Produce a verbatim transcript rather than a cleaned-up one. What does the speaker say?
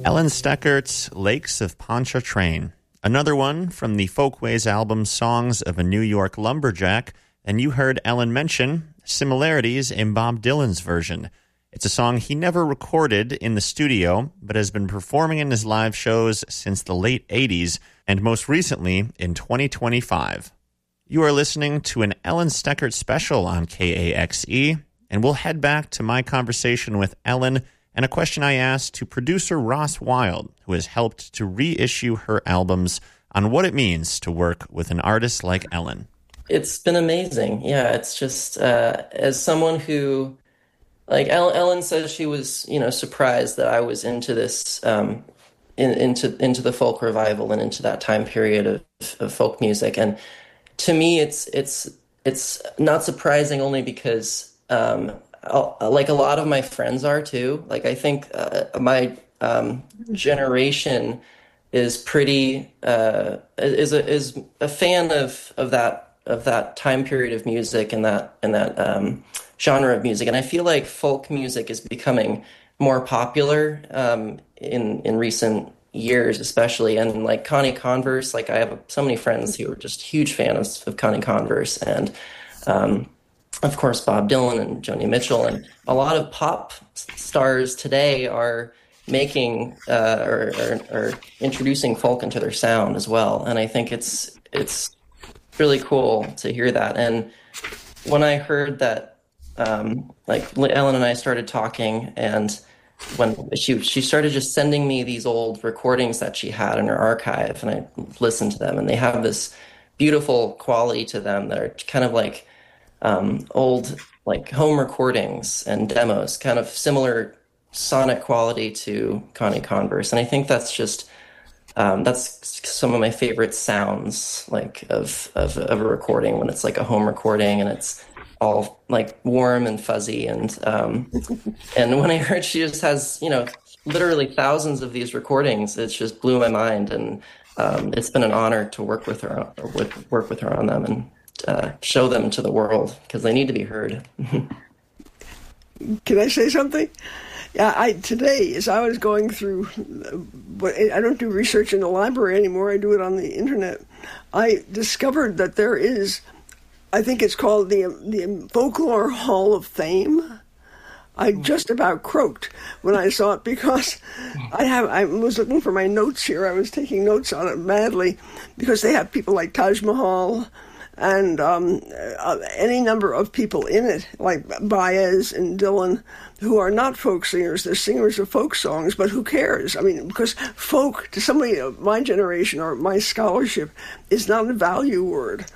Ellen Steckert's Lakes of Pontchartrain, another one from the Folkways album Songs of a New York Lumberjack, and you heard Ellen mention similarities in Bob Dylan's version. It's a song he never recorded in the studio, but has been performing in his live shows since the late eighties, and most recently in twenty twenty-five. You are listening to an Ellen Steckert special on K A X E, and we'll head back to my conversation with Ellen and a question I asked to producer Ross Wild, who has helped to reissue her albums, on what it means to work with an artist like Ellen. It's been amazing. Yeah, it's just, uh, as someone who, like Ellen says she was, you know, surprised that I was into this, um, in, into into the folk revival and into that time period of, of folk music. And to me, it's it's it's not surprising only because, um, like a lot of my friends are too. Like I think uh, my um, generation is pretty uh, is a is a fan of of that of that time period of music and that and that um, genre of music. And I feel like folk music is becoming more popular um, in in recent years, especially. And like Connie Converse, like I have so many friends who are just huge fans of Connie Converse, and um, of course, Bob Dylan and Joni Mitchell, and a lot of pop stars today are making uh, or, or, or introducing folk into their sound as well. And I think it's it's really cool to hear that. And when I heard that, um, like Ellen and I started talking, and when she she started just sending me these old recordings that she had in her archive, and I listened to them, and they have this beautiful quality to them that are kind of like Um, old like home recordings and demos, kind of similar sonic quality to Connie Converse. And I think that's just um, that's some of my favorite sounds, like of, of of a recording, when it's like a home recording and it's all like warm and fuzzy. And um, and when I heard she just has, you know, literally thousands of these recordings, it just blew my mind. And um, it's been an honor to work with her or with, work with her on them and Uh, show them to the world, because they need to be heard. Can I say something? Yeah, I today, as I was going through, but I don't do research in the library anymore, I do it on the internet, I discovered that there is, I think it's called the the Folklore Hall of Fame. I just about croaked when I saw it, because I have I was looking for my notes here. I was taking notes on it madly, because they have people like Taj Mahal and um, uh, any number of people in it, like Baez and Dylan, who are not folk singers. They're singers of folk songs, but who cares? I mean, because folk, to somebody of my generation or my scholarship, is not a value word.